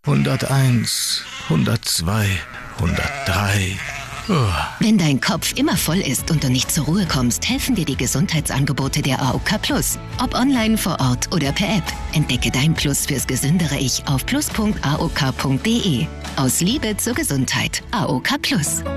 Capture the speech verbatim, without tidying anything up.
hunderteins, hundertzwei, hundertdrei. Oh. Wenn dein Kopf immer voll ist und du nicht zur Ruhe kommst, helfen dir die Gesundheitsangebote der A O K Plus. Ob online, vor Ort oder per App. Entdecke dein Plus fürs gesündere Ich auf plus punkt a o k punkt d e. Aus Liebe zur Gesundheit. A O K Plus.